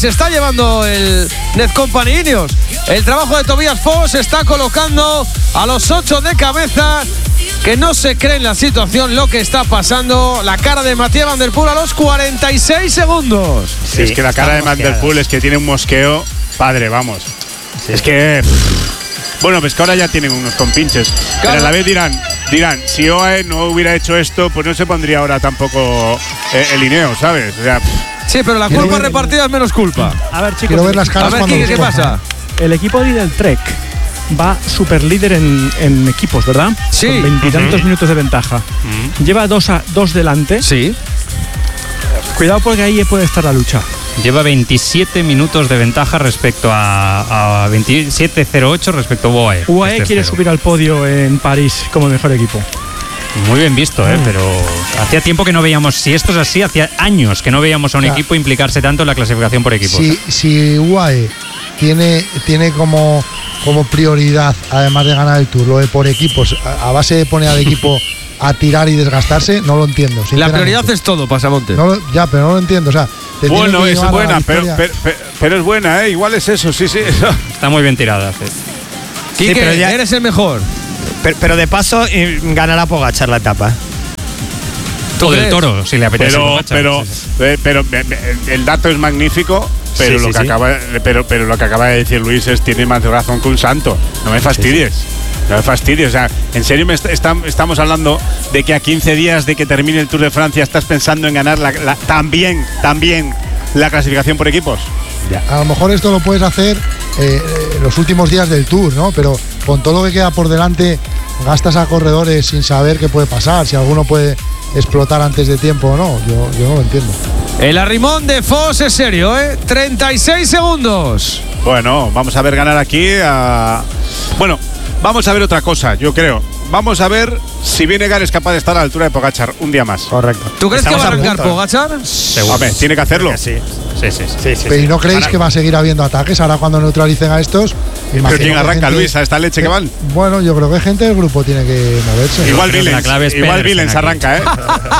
Se está llevando el Netcompany Ineos. El trabajo de Tobias Foss está colocando a los 8 de cabeza, que no se cree en la situación, lo que está pasando. La cara de Mathieu Van Der Poel a los 46 segundos. Sí, es que la cara de Van Der Poel es que tiene un mosqueo padre, vamos. Sí. Es que… Bueno, pues que ahora ya tienen unos compinches. Claro. Pero a la vez dirán, si OAE no hubiera hecho esto, pues no se pondría ahora tampoco el Ineos, ¿sabes? O sea… Sí, pero la culpa repartida es menos culpa. A ver, chicos, quiero ver las caras. A ver, ¿qué pasa? El equipo del Trek va super líder en equipos, ¿verdad? Sí. Con 20 y tantos minutos de ventaja. Lleva dos delante. Sí. Cuidado porque ahí puede estar la lucha. Lleva 27 minutos de ventaja respecto a 27.08 respecto a UAE. UAE quiere subir al podio en París como mejor equipo. Muy bien visto, pero hacía tiempo que no veíamos, si esto es así, hacía años que no veíamos a un equipo implicarse tanto en la clasificación por equipos. Si UAE tiene como prioridad, además de ganar el Tour, lo de por equipos, a base de poner al equipo a tirar y desgastarse, no lo entiendo. La prioridad es todo, Pasamonte. Pero no lo entiendo, o sea… Bueno, es buena, pero es buena, ¿eh? Igual es eso, sí. Está muy bien tirada. Sí. Quique, pero ya eres el mejor. Pero de paso ganará Pogačar la etapa. O del Toro, si le apetece. Pero el dato es magnífico, pero lo que acaba de decir Luis tiene más razón que un santo. No me fastidies. No me fastidies. O sea, en serio estamos hablando de que a 15 días de que termine el Tour de Francia estás pensando en ganar también la clasificación por equipos. Ya. A lo mejor esto lo puedes hacer los últimos días del Tour, ¿no? Pero con todo lo que queda por delante, gastas a corredores sin saber qué puede pasar, si alguno puede explotar antes de tiempo o no. Yo no lo entiendo. El arrimón de Foss es serio, 36 segundos. Bueno, vamos a ver ganar aquí a… Bueno, vamos a ver otra cosa, yo creo. Vamos a ver si Vinegar es capaz de estar a la altura de Pogačar un día más. Correcto. ¿Tú crees que va a arrancar Pogačar? Seguro. Hombre, tiene que hacerlo. Sí. Pero ¿y no creéis que va a seguir habiendo ataques ahora cuando neutralicen a estos? ¿Pero quién arranca, Luis, a esta leche que van? Bueno, yo creo que gente del grupo tiene que moverse. Igual Villens arranca, ¿eh?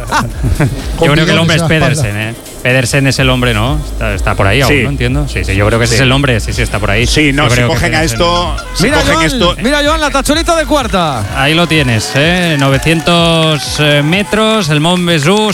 Yo creo que el hombre es Pedersen, Pedersen es el hombre, ¿no? Está por ahí aún, ¿no? Entiendo. Sí, yo creo que ese es el hombre, sí, está por ahí. Sí, no, si cogen a esto… Mira, Joan, la tachonita de cuarta. Ahí lo tienes, 900 metros, el Mont Ventoux,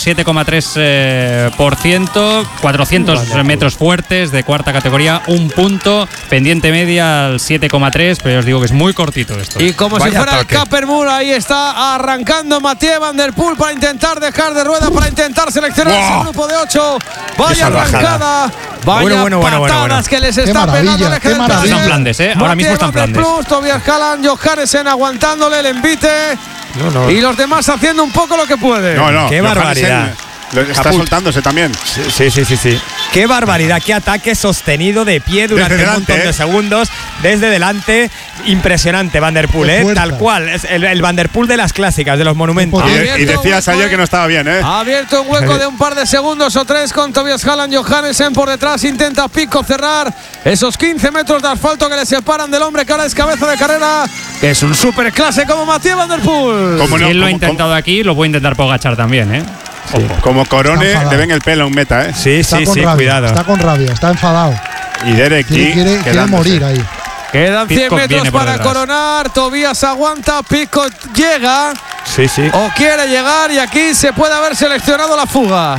7,3%, 400 metros fuertes de cuarta categoría, un punto, pendiente media al 7,3, pero os digo que es muy cortito esto. Y como si fuera el Cappermoor, ahí está arrancando Mathieu Van Der Poel para intentar dejar de rueda, para intentar seleccionar ese grupo de 8. Vaya arrancada, vaya patadas que les está pegando. Qué maravilla. Está en Flandes, ahora mismo está en Flandes. Tobias Halland, Johannesen aguantándole el envite. Y los demás haciendo un poco lo que pueden. No, qué barbaridad. Está soltándose también. Sí. Qué barbaridad, qué ataque sostenido de pie durante un montón de segundos. Desde delante, impresionante Van Der Poel, tal cual. Es el Van Der Poel de las clásicas, de los monumentos. Y decías ayer que no estaba bien, Ha abierto un hueco de un par de segundos o 3 con Tobias Halland. Johannesen por detrás intenta Pico cerrar esos 15 metros de asfalto que le separan del hombre que ahora es cabeza de carrera, que es un superclase como Mathieu Van Der Poel. Si él lo ha intentado aquí, lo puede intentar Pogačar también, Sí. Como Corone le ven el pelo a un meta, Sí, rabia, cuidado. Está con rabia, está enfadado. Y Derek quiere morir ahí. Quedan 100 Pitcock metros para coronar. Tobias aguanta, Pitcock llega. Sí. O quiere llegar, y aquí se puede haber seleccionado la fuga.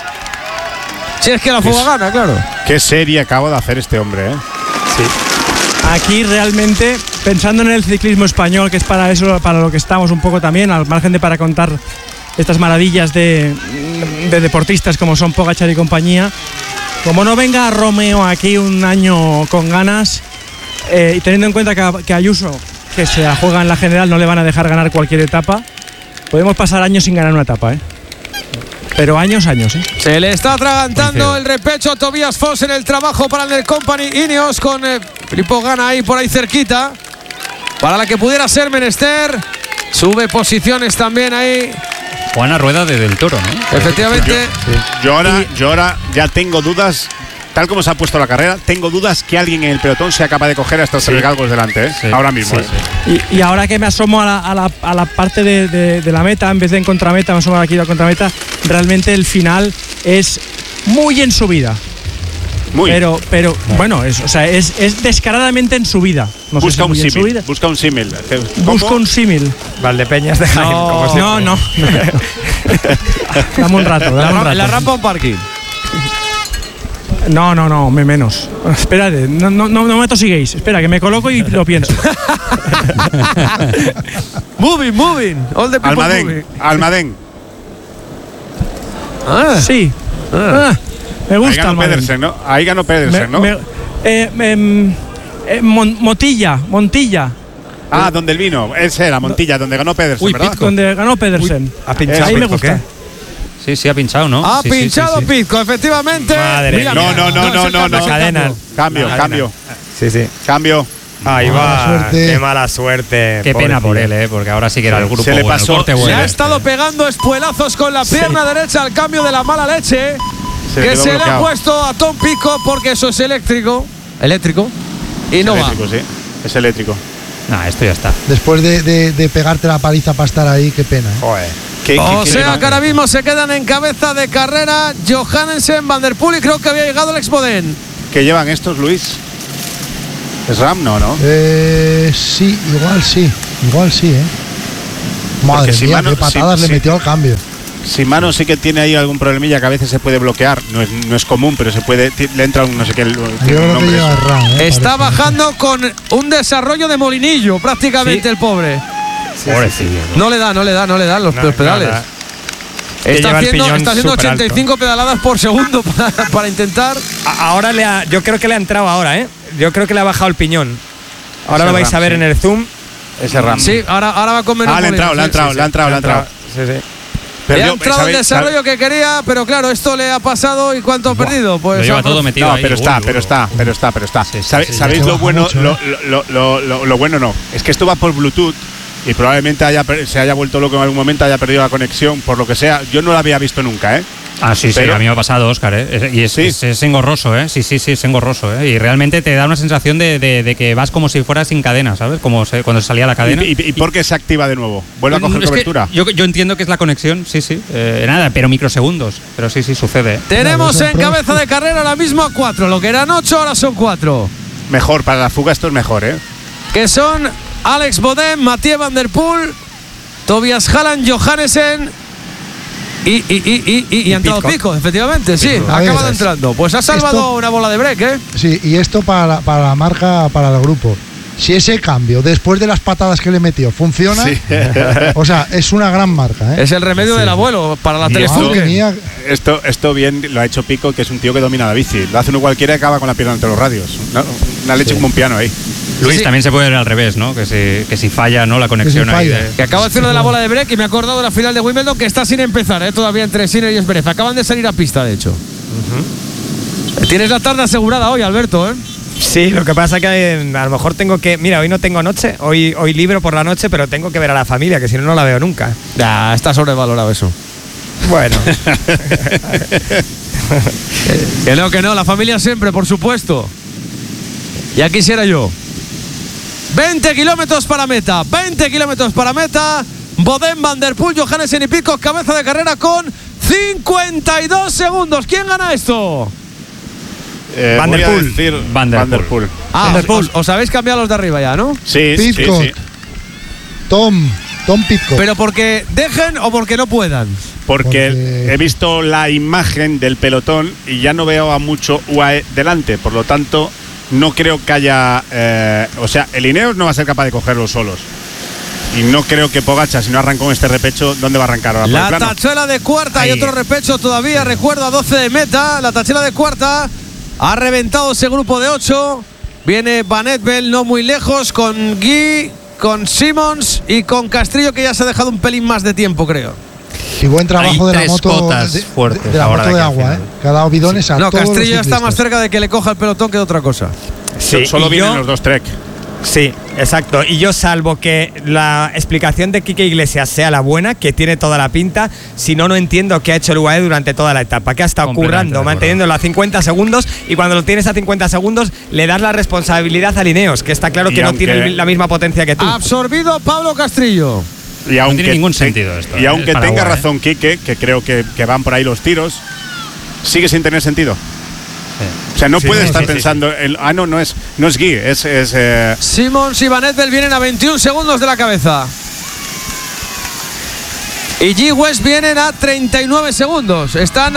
Si es que la fuga gana, claro. Qué serie acaba de hacer este hombre, Sí. Aquí realmente, pensando en el ciclismo español, que es para eso, para lo que estamos un poco también, al margen de para contar estas maravillas de deportistas como son Pogačar y compañía, como no venga Romeo aquí un año con ganas, y teniendo en cuenta que Ayuso, que se la juega en la general, no le van a dejar ganar cualquier etapa, podemos pasar años sin ganar una etapa, Pero años. Se le está atragantando el repecho a Tobias Foss en el trabajo para el Netcompany Ineos, con Filippo Ganna ahí por ahí cerquita, para la que pudiera ser menester. Sube posiciones también ahí Juana Rueda de Del Toro, ¿no? Efectivamente. Yo ahora ya tengo dudas, tal como se ha puesto la carrera, tengo dudas que alguien en el pelotón sea capaz de coger a estos tres galgos delante, ahora mismo. Y ahora que me asomo a la parte de la meta, en vez de en contrameta, me asomo aquí a la contrameta, realmente el final es muy en subida. Muy. Pero bueno, es descaradamente en subida. No sé Busca si un muy en símil. subida. Busca un símil. Busco un símil. Valdepeñas de Jaén. No. Dame un rato. La rampa o parking. No, menos. Espérate, no me tosiguéis. Espera, que me coloco y lo pienso. Moving. All the people moving. Almadén. Sí. Me gusta. Ahí ganó Pedersen, ¿no? Montilla. Donde el vino. Ese era Montilla, donde ganó Pedersen, ¿verdad? Donde ganó Pedersen. Ha pinchado. Ahí me gusta. Sí, ha pinchado, ¿no? Ha pinchado Pizco, efectivamente. Madre mía. No. Cadenas. Cambio. Sí. Cambio. Ahí va. Qué mala suerte. Qué pena por él, porque ahora sí que era el grupo Se le bueno, pasó. el corte Se bueno. ha estado pegando espuelazos con la pierna derecha al cambio de la mala leche que quedó se le ha bloqueado. puesto a Tom Pizco porque eso es eléctrico. Y no va. Eléctrico, sí. Es eléctrico. Esto ya está. Después de pegarte la paliza para estar ahí, qué pena. Joder. ¿Qué Que ahora mismo se quedan en cabeza de carrera Johannesen, Van der Poel y creo que había llegado Alex Bodén. ¿Qué llevan estos, Luis? ¿Es RAM? No. Sí, igual sí, Madre si mía, Mano- qué patadas si- le metió al cambio. Si Mano sí que tiene ahí algún problemilla que a veces se puede bloquear. No es común, pero se puede. Le entra un no sé qué. Yo creo que lleva RAM. Está bajando con un desarrollo de molinillo prácticamente el pobre. Pobrecillo. No le dan los pedales. nada. Está lleva el haciendo piñón 85 pedaladas por segundo para intentar. Ahora yo creo que le ha entrado ahora, ¿eh? Yo creo que le ha bajado el piñón. Ahora Ese lo vais RAM, a ver sí. en el zoom. Ese RAM. Sí, ahora va con menos Le ha entrado. Sí. Le ha entrado el desarrollo que quería, pero claro, esto le ha pasado y ¿cuánto ha perdido? Pues Lo lleva todo metido No, ahí. pero está. Sí, ¿Sabéis ya lo bueno? mucho, Lo bueno no. Es que esto va por Bluetooth y probablemente se haya vuelto loco en algún momento, haya perdido la conexión, por lo que sea. Yo no la había visto nunca, ¿eh? Sí, Pero- a mí me ha pasado, Óscar, ¿eh? Y es engorroso, ¿eh? Sí, es engorroso, ¿eh? Y realmente te da una sensación de que vas como si fueras sin cadena, ¿sabes? Cuando se salía la cadena. ¿Y por qué se activa de nuevo? ¿Vuelve a coger Es que cobertura? yo entiendo que es la conexión, sí. Nada, pero microsegundos. Pero sí, sucede. tenemos Claro, en cabeza de carrera ahora mismo a 4. Lo que eran 8, ahora son 4. Mejor, para la fuga esto es mejor, ¿eh? Que son Alex Bodén, Mathieu Van der Poel, Tobias Halland, Johannesen y ha entrado Pizco, efectivamente, sí. A Ha ver, acabado entrando. Pues ha salvado esto- una bola de break, ¿eh? Sí, y esto para la marca, para el grupo. Si ese cambio, después de las patadas que le metió, funciona, Sí. o sea, es una gran marca, ¿eh? Es el remedio del abuelo para la Y esto- Madre telefunke. mía, Esto bien lo ha hecho Pico, que es un tío que domina la bici. Lo hace uno cualquiera y acaba con la pierna entre los radios. Una leche como un piano ahí. Luis, Sí. también se puede ver al revés, ¿no? Que si falla, ¿no? La conexión ahí. falla. Que acabo de decir lo de la bola de break y me he acordado de la final de Wimbledon que está sin empezar, todavía entre Sinner y Zverev. Acaban de salir a pista, de hecho. Tienes la tarde asegurada hoy, Alberto, ¿eh? Sí, lo que pasa que a lo mejor tengo que. Mira, hoy no tengo noche, hoy libro por la noche, pero tengo que ver a la familia, que si no, no la veo nunca. Ya, está sobrevalorado eso. Bueno, Que no, la familia siempre, por supuesto. Ya quisiera yo. 20 kilómetros para meta. 20 kilómetros para meta. Bodén, Van der Poel, Johannesen y Pizco, cabeza de carrera con 52 segundos. ¿Quién gana esto? Van der Voy a Poel. decir Van der Poel. Ah, os habéis cambiado los de arriba ya, ¿no? Sí. Pizco. Tom Pizco. Pero porque dejen o porque no puedan. Porque he visto la imagen del pelotón y ya no veo a mucho UAE delante. Por lo tanto, no creo que haya. O sea, el Ineos no va a ser capaz de cogerlos solos. Y no creo que Pogačar, si no arrancó en este repecho, ¿dónde va a arrancar ahora? ¿Por el La plano? tachuela de cuarta y Ahí. otro repecho todavía, recuerdo, a 12 de meta. La tachuela de cuarta ha reventado ese grupo de 8. Viene Van Etbel no muy lejos con Guy, con Simmons y con Castrillo, que ya se ha dejado un pelín más de tiempo, creo. Y buen trabajo Hay de la tres moto cotas de fuertes la ahora moto de de aquí al agua, final. que ha dado bidones a No, todos los Castrillo está más ciclistas. cerca de que le coja el pelotón que de otra cosa. sí, Solo y vienen yo- los dos Trek. Sí, exacto. Y yo, salvo que la explicación de Quique Iglesias sea la buena, que tiene toda la pinta, si no, no entiendo qué ha hecho el UAE durante toda la etapa. Que ha estado Completamente currando, de acuerdo. manteniéndolo a 50 segundos, y cuando lo tienes a 50 segundos, le das la responsabilidad a Ineos, que está claro Y que no aunque- tiene la misma potencia que tú. Absorbido Pablo Castrillo. Y aunque tiene ningún sentido esto, Y aunque es para tenga UAE. razón Quique, que creo que van por ahí los tiros, sigue sin tener sentido. O sea, no puede estar pensando. No es Guy, es Simons y Van Eppel vienen a 21 segundos de la cabeza. Y G. West vienen a 39 segundos. Están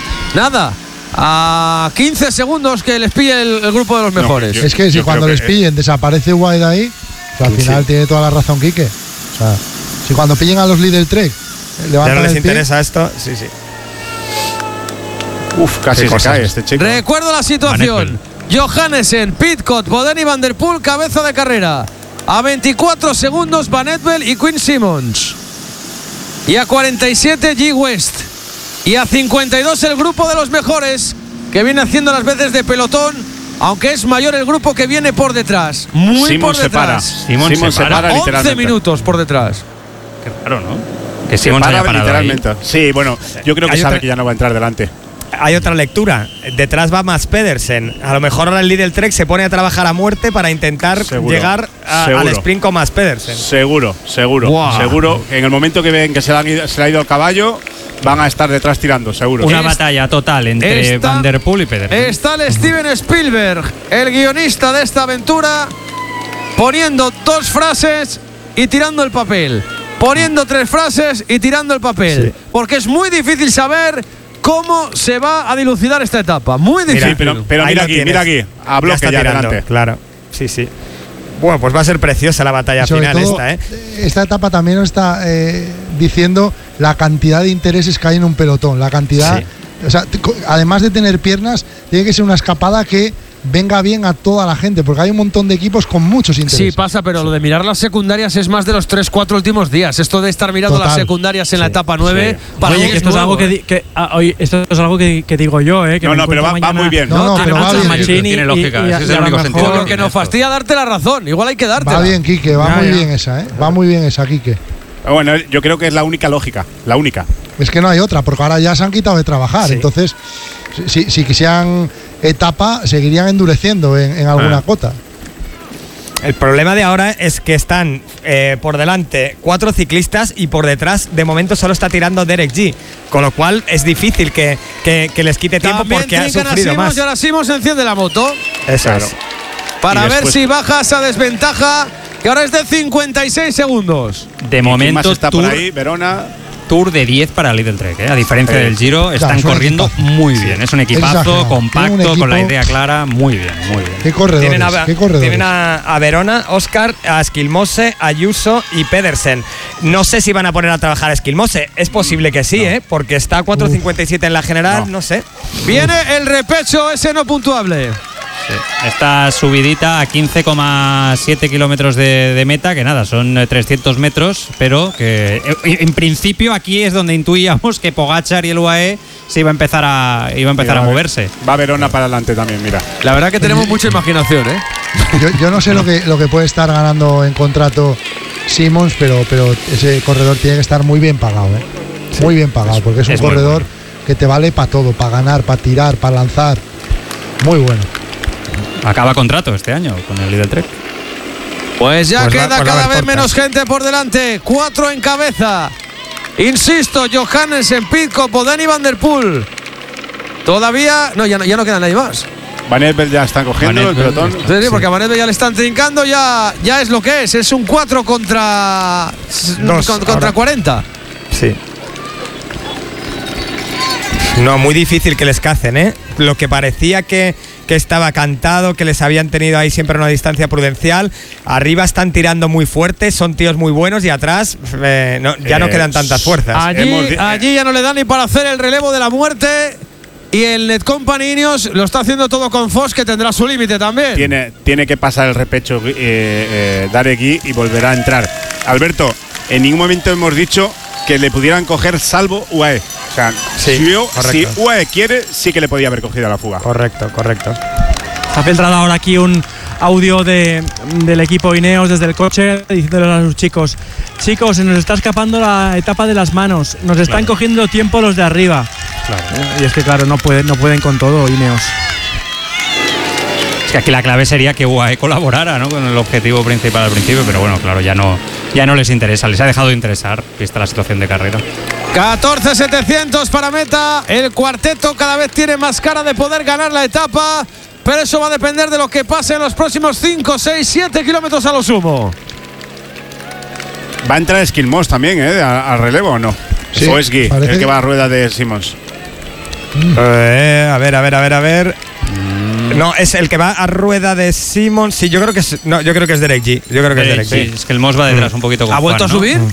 a 15 segundos que les pille el grupo de los mejores. Es que si cuando les pillen desaparece White ahí, al final tiene toda la razón Quique. O sea, si cuando pillen a los Lidl Trek levantan ya no les el pie, interesa esto, sí. Casi se cae este chico. Recuerdo la situación. Johannesen, Pidcock, Boden y Van der Poel, cabeza de carrera. A 24 segundos Van Eppel y Quinn Simmons. Y a 47 G. West. Y a 52 el grupo de los mejores, que viene haciendo las veces de pelotón, aunque es mayor el grupo que viene por detrás. Muy Simons por detrás. Simons se para 11 minutos por detrás. Qué raro, ¿no? Que Simons haya parado literalmente ahí. Sí, bueno, yo creo que sabe que ya no va a entrar delante. Hay otra lectura. Detrás va Mads Pedersen. A lo mejor ahora el Lidl Trek se pone a trabajar a muerte para intentar llegar al sprint con Mads Pedersen. Seguro. En el momento que ven que se le ha ido el caballo, van a estar detrás tirando, seguro. Una batalla total entre Van der Poel y Pedersen. Está el Steven Spielberg, el guionista de esta aventura, poniendo 2 frases y tirando el papel. Poniendo 3 frases y tirando el papel. Sí. Porque es muy difícil saber cómo se va a dilucidar esta etapa. Muy difícil. Pero mira aquí. A bloque ya adelante. Claro. Sí. Bueno, pues va a ser preciosa la batalla final todo, Esta etapa también nos está diciendo la cantidad de intereses que hay en un pelotón. La cantidad. O sea, además de tener piernas, tiene que ser una escapada que venga bien a toda la gente, porque hay un montón de equipos con muchos intereses. Sí, pasa, pero lo de mirar las secundarias es más de los 3-4 últimos días. Esto de estar mirando las secundarias en la etapa 9, para que esto es algo esto es algo que digo yo, que pero va muy bien. Pero va bien. Tiene lógica, ese es el único sentido. Lo que nos fastidia darte la razón, igual hay que dártela. Va bien, Quique, va muy bien esa, Va muy bien esa, Quique. Bueno, yo creo que es la única lógica, la única. Es que no hay otra, porque ahora ya se han quitado de trabajar, entonces si quisieran etapa, seguirían endureciendo en alguna cota. El problema de ahora es que están por delante 4 ciclistas y por detrás de momento solo está tirando Derek G, con lo cual es difícil que les quite tiempo. También porque ha sufrido más. Y ahora Simons enciende la moto. Eso es. Para ver si baja esa desventaja, que ahora es de 56 segundos. De momento está por ahí, Verona. Tour de 10 para Lidl Trek, A diferencia del Giro, están corriendo muy bien. Es un equipazo compacto, con la idea clara, muy bien. ¿Qué corredores? Tienen a Verona, Oscar, a Esquilmose, Ayuso y Pedersen. No sé si van a poner a trabajar a Esquilmose. Es posible que sí, porque está a 4.57 en la general, no sé. Viene el repecho ese no puntuable. Sí. Esta subidita a 15,7 kilómetros de meta, que nada, son 300 metros, pero que en principio aquí es donde intuíamos que Pogačar y el UAE se iba a empezar a moverse. Va Verona para adelante también, mira. La verdad que tenemos mucha imaginación, Yo no sé lo que puede estar ganando en contrato Simons, pero ese corredor tiene que estar muy bien pagado, Muy bien pagado, porque es un corredor que te vale para todo, para ganar, para tirar, para lanzar. Muy bueno. Acaba contrato este año con el Lidl Trek. Pues ya queda cada vez menos gente por delante. 4 en cabeza. Insisto, Johannesen, Pidcock, Boden y Van der Poel. Todavía ya no queda nadie más. Van Eppel ya están cogiendo el pelotón. Sí, porque a Van Eppel ya le están trincando, ya es lo que es. Es un 4 contra 40. Sí. No, muy difícil que les cacen, Lo que parecía que estaba cantado, que les habían tenido ahí siempre una distancia prudencial. Arriba están tirando muy fuerte, son tíos muy buenos y atrás ya no quedan tantas fuerzas. Allí ya no le dan ni para hacer el relevo de la muerte. Y el Netcompany Ineos lo está haciendo todo con Foss, que tendrá su límite también. Tiene que pasar el repecho Derek Guy y volverá a entrar. Alberto, en ningún momento hemos dicho que le pudieran coger salvo UAE. O sea, si UAE quiere, sí que le podía haber cogido a la fuga. Correcto. Se ha filtrado ahora aquí un audio del equipo Ineos desde el coche, diciéndole a sus chicos, se nos está escapando la etapa de las manos, nos están cogiendo tiempo los de arriba. Claro. Y es que claro, no pueden con todo Ineos. Es que aquí la clave sería que UAE colaborara, ¿no?, con el objetivo principal al principio, pero bueno, claro, ya no les interesa, les ha dejado de interesar, vista la situación de carrera. 14.700 para meta. El cuarteto cada vez tiene más cara de poder ganar la etapa, pero eso va a depender de lo que pase en los próximos 5, 6, 7 kilómetros a lo sumo. Va a entrar Skilmos también, al relevo, ¿o no? Sí, o es Guy, el que va a rueda de Simmons. A ver. No, es el que va a rueda de Simmons. Sí, yo creo que es. No, yo creo que es Derek G. Sí, es que el Moss va detrás un poquito con ¿Ha vuelto Juan, a subir?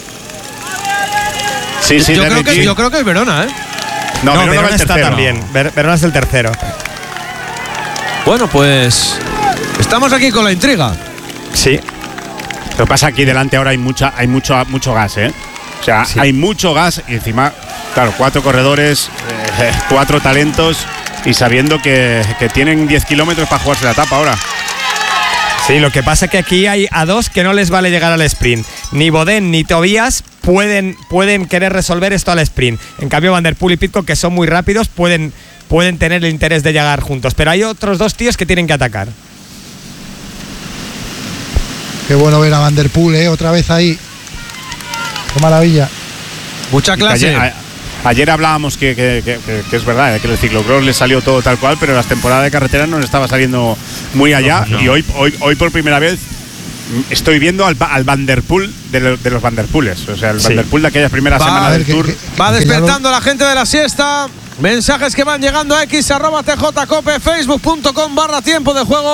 Sí, Yo creo que es Verona, No, Verona está también. Verona es el tercero. Bueno, pues estamos aquí con la intriga. Sí. Lo que pasa aquí delante ahora hay mucho gas, O sea, hay mucho gas y encima, claro, 4 corredores, 4 talentos y sabiendo que tienen 10 kilómetros para jugarse la etapa ahora. Sí, lo que pasa es que aquí hay a 2 que no les vale llegar al sprint. Ni Boden ni Tobias pueden querer resolver esto al sprint. En cambio, Van der Poel y Pidcock, que son muy rápidos, pueden tener el interés de llegar juntos. Pero hay otros 2 tíos que tienen que atacar. Qué bueno ver a Van der Poel, otra vez ahí. Qué maravilla. Mucha clase. Ayer hablábamos que es verdad, que el ciclocross le salió todo tal cual, pero las temporadas de carretera no le estaba saliendo muy allá. No. Y hoy por primera vez estoy viendo al Van der Poel de los Van der Poels. O sea, el Van der Poel de aquellas primeras semanas del Tour. Va despertando la gente de la siesta. Mensajes que van llegando a x@tjcope, facebook.com/tiempo de juego.